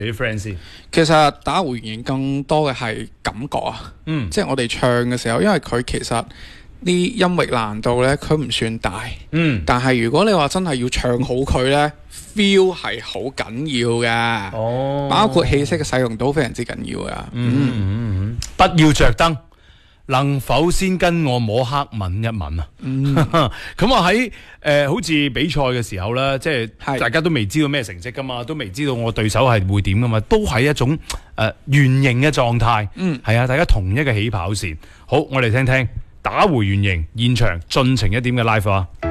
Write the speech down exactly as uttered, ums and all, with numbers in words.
你啲 friend 先。 其實打回原形更多嘅係感覺啊， 嗯， 即係我哋唱嘅時候，因為佢其實啲音域難度呢，佢唔算大， 嗯， 但係如果你話真係要唱好佢呢 feel 係好緊要嘅， 哦， 包括氣息嘅使用都非常之緊要噶。 嗯嗯嗯嗯，不要着燈。能否先跟我摸黑吻一吻啊？咁啊喺誒好似比賽嘅時候咧，即係大家都未知道咩成績噶嘛，都未知道我對手係會點噶嘛，都係一種誒原形嘅狀態。嗯，係啊，大家同一個起跑線。好，我哋聽聽打回原形現場盡情一點嘅 live 啊！